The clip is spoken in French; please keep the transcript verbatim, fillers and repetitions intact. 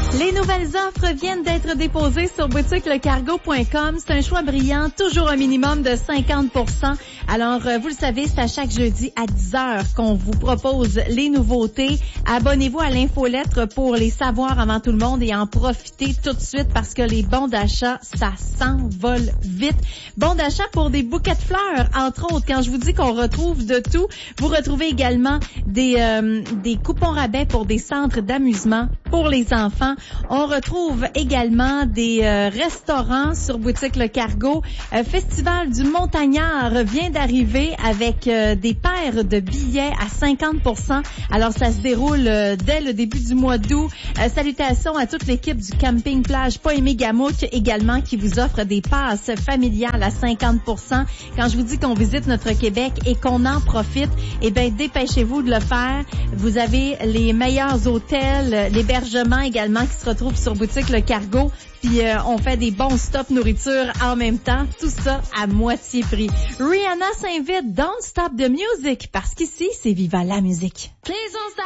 Les nouvelles offres viennent d'être déposées sur boutique le cargo point com. C'est un choix brillant, toujours un minimum de cinquante pour cent. Alors, vous le savez, c'est à chaque jeudi à dix heures qu'on vous propose les nouveautés. Abonnez-vous à l'infolettre pour les savoir avant tout le monde et en profiter tout de suite parce que les bons d'achat, ça s'envole vite. Bons d'achat pour des bouquets de fleurs, entre autres. Quand je vous dis qu'on retrouve de tout, vous retrouvez également des, euh, des coupons rabais pour des centres d'amusement pour les enfants. On retrouve également des euh, restaurants sur boutique Le Cargo. Euh, Festival du Montagnard vient d'arriver avec euh, des paires de billets à cinquante pour cent. Alors, ça se déroule euh, dès le début du mois d'août. Euh, salutations à toute l'équipe du camping plage Poémé-Gamouc également qui vous offre des passes familiales à cinquante pour cent. Quand je vous dis qu'on visite notre Québec et qu'on en profite, eh bien, dépêchez-vous de le faire. Vous avez les meilleurs hôtels, l'hébergement également qui se retrouve sur boutique Le Cargo. Puis euh, on fait des bons stops nourriture en même temps. Tout ça à moitié prix. Rihanna s'invite Don't Stop the Music parce qu'ici, c'est Viva la musique. Please don't stop.